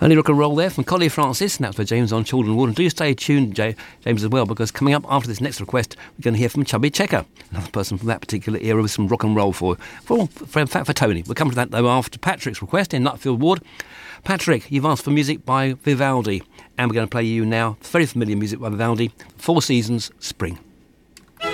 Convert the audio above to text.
Early rock and roll there from Collie Francis, and that's for James on Children Ward. And do stay tuned, James, as well, because coming up after this next request, we're going to hear from Chubby Checker, another person from that particular era with some rock and roll for Tony. We'll come to that, though, after Patrick's request in Nutfield Ward. Patrick, you've asked for music by Vivaldi, and we're going to play you now very familiar music by Vivaldi, Four Seasons, Spring.